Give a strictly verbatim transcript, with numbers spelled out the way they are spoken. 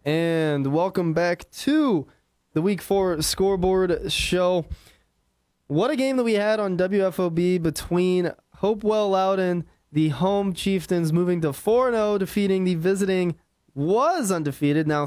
And welcome back to the Week four Scoreboard Show. What a game that we had on W F O B between Hopewell Loudon, the home Chieftains, moving to four and oh, defeating the visiting, was undefeated, now